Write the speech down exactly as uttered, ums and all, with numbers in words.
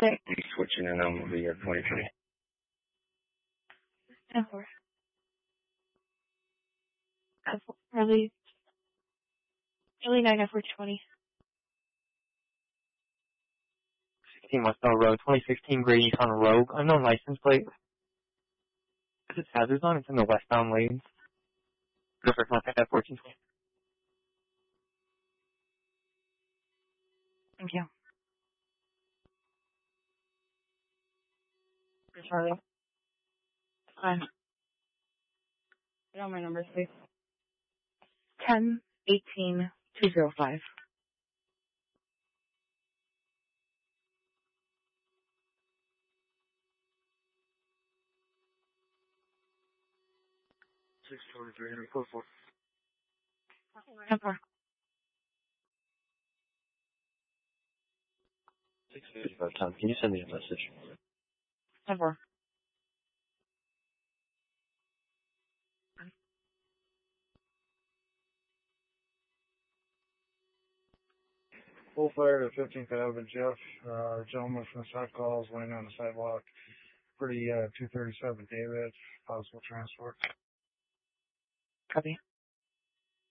six. I'm switching and I'm the uh, twenty-three. ten four. Early. Early nine four twenty. sixteen Westbell Road, twenty sixteen Grady on Rogue, unknown license plate. If it's hazards on, it's in the westbound lanes. Go for contact at fourteen twenty. Thank you. Charlie. Fine. Get on my numbers, please. ten eighteen two zero five. six twenty-three and four four. ten four. six fifty-five, Tom. Can you send me a message? ten four. Full fire to fifteenth Avenue, Jeff. Uh, gentleman from the South Calls laying on the sidewalk. Pretty, uh, two thirty-seven David. Possible transport. Copy.